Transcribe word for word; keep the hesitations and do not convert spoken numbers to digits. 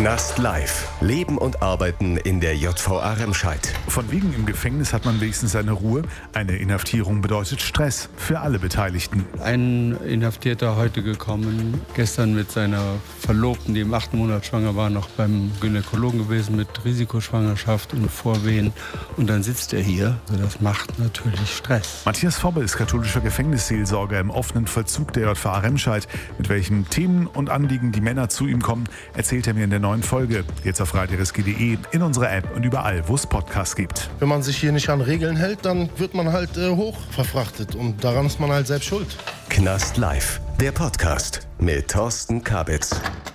Knast Live. Leben und Arbeiten in der J V A Remscheid. Von wegen im Gefängnis hat man wenigstens seine Ruhe. Eine Inhaftierung bedeutet Stress für alle Beteiligten. Ein Inhaftierter heute gekommen, gestern mit seiner Verlobten, die im achten Monat schwanger war, noch beim Gynäkologen gewesen mit Risikoschwangerschaft und Vorwehen. Und dann sitzt er hier. Also das macht natürlich Stress. Matthias Fobbe ist katholischer Gefängnisseelsorger im offenen Vollzug der J V A Remscheid. Mit welchen Themen und Anliegen die Männer zu ihm kommen, erzählt er mir in der neuen Folge. Jetzt auf radio r s g punkt d e, in unserer App und überall, wo es Podcasts gibt. Wenn man sich hier nicht an Regeln hält, dann wird man halt äh, hoch verfrachtet. Und daran ist man halt selbst schuld. Knast Live, der Podcast mit Thorsten Kabitz.